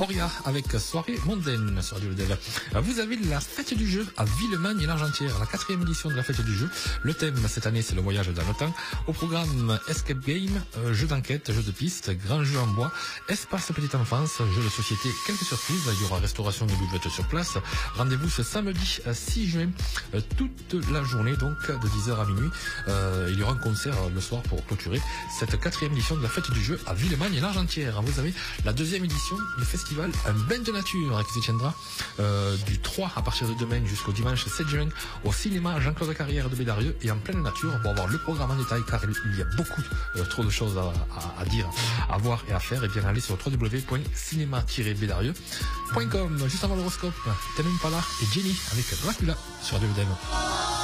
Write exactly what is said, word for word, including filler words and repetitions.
Oria avec Soirée mondaine sur Radio Del. Vous avez la fête du jeu à Villemagne et l'Argentière, la quatrième édition de la fête du jeu. Le thème cette année c'est le voyage dans le temps. Au programme escape game, euh, jeu d'enquête, jeu de piste, grand jeu en bois, espace petite enfance, jeu de société, quelques surprises. Il y aura restauration de buvette sur place. Rendez-vous ce samedi six juin, euh, toute la journée donc de dix heures à minuit. Euh, il y aura un concert le soir pour clôturer cette quatrième édition de la fête du jeu à Villemagne et l'Argentière. Vous avez la deuxième édition du festival Un bain de nature qui se tiendra euh, du trois à partir de demain jusqu'au dimanche sept juin au cinéma Jean-Claude Carrière de Bédarieux et en pleine nature pour avoir le programme en détail car il y a beaucoup euh, trop de choses à, à, à dire, à voir et à faire. Et bien allez sur w w w point cinéma tiret bédarieux point com. Juste avant l'horoscope, Tame Impala et Jenny avec Dracula sur Radio Dem.